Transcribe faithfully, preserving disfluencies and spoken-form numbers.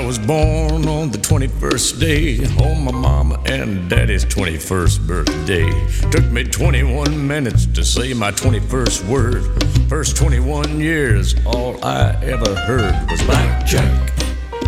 was born on the twenty-first day, on my mama and daddy's twenty-first birthday. Took me twenty-one minutes to say my twenty-first word. First twenty-one years, all I ever heard was blackjack,